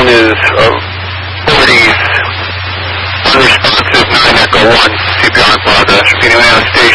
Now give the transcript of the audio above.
1 is Liberty's unresponsive 9 Echo 1, CPR in progress. Repeating on station.